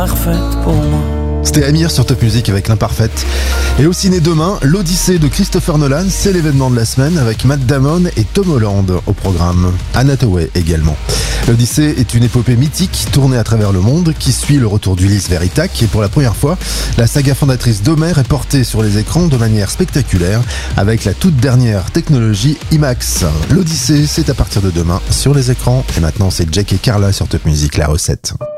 Parfaite pour moi. C'était Amir sur Top Music avec l'Imparfaite. Et au ciné demain, l'Odyssée de Christopher Nolan, c'est l'événement de la semaine avec Matt Damon et Tom Holland au programme. Anne Hathaway également. L'Odyssée est une épopée mythique tournée à travers le monde qui suit le retour d'Ulysse vers Ithaque et pour la première fois, la saga fondatrice d'Homère est portée sur les écrans de manière spectaculaire avec la toute dernière technologie IMAX. L'Odyssée, c'est à partir de demain sur les écrans et maintenant c'est Jack et Carla sur Top Music, la recette.